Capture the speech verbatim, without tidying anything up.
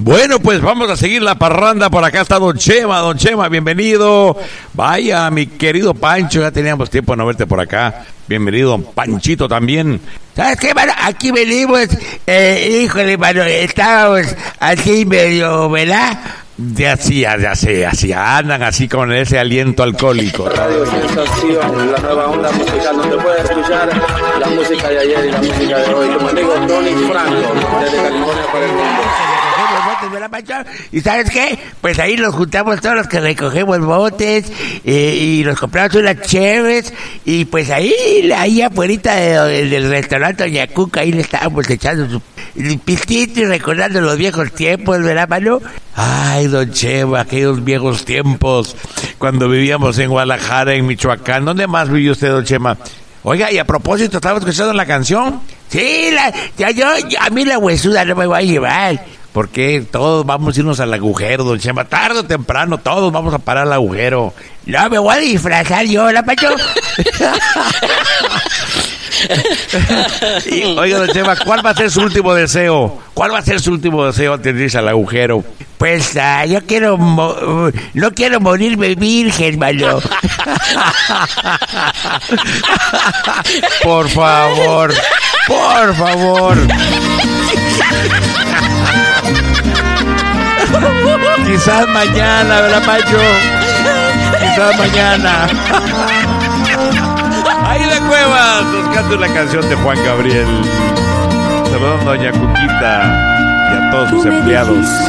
Bueno, pues vamos a seguir la parranda. Por acá está Don Chema. Don Chema, bienvenido. Vaya, mi querido Pancho, ya teníamos tiempo de no verte por acá. Bienvenido, Don Panchito también. ¿Sabes qué, mano? Aquí venimos, eh, híjole, mano, estábamos así medio, ¿verdad? De así, ya sé, así andan así con ese aliento alcohólico. Radio Sensación, la nueva onda musical, donde puedes escuchar la música de ayer y la música de hoy. Como digo, Tony Franco, desde California para el mundo. ¿Y sabes qué? Pues ahí nos juntamos todos los que recogemos botes eh, y nos compramos unas cheves y pues ahí, ahí afuera de, del restaurante Doña Cuca, ahí le estábamos echando su pistito y recordando los viejos tiempos, ¿verdad, mano? Ay, Don Chema, aquellos viejos tiempos cuando vivíamos en Guadalajara, en Michoacán. ¿Dónde más vivió usted, Don Chema? Oiga, y a propósito, ¿estaba escuchando la canción? Sí, la, ya, yo, a mí la huesuda no me va a llevar. Porque todos vamos a irnos al agujero, Don Chema. Tarde o temprano, todos vamos a parar al agujero. No, me voy a disfrazar yo, ¿la Pacho? Y, oiga, Don Chema, ¿cuál va a ser su último deseo? ¿Cuál va a ser su último deseo antes de irse al agujero? Pues uh, yo quiero... Mo- no quiero morirme virgen, mano. Por favor, por favor. Quizás mañana, ¿verdad, Pancho? Quizás mañana. Ahí de Cuevas nos canta una canción de Juan Gabriel. Saludando a Doña Cuquita y a todos sus empleados.